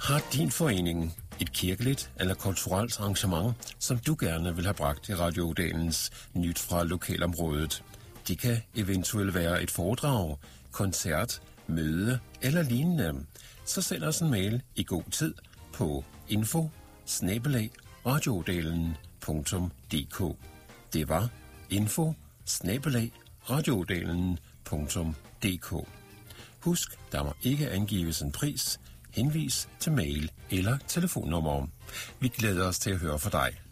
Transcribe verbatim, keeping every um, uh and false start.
Har din forening et kirkeligt eller kulturelt arrangement, som du gerne vil have bragt i Radio Odelens Nyt fra lokalområdet? Det kan eventuelt være et foredrag, koncert, møde eller lignende. Så send os en mail i god tid på info snabel-a radioodelen punktum d k. Det var info snabel-a radioodelen punktum d k. Husk, der må ikke angives en pris. Henvis til mail eller telefonnummer. Vi glæder os til at høre fra dig.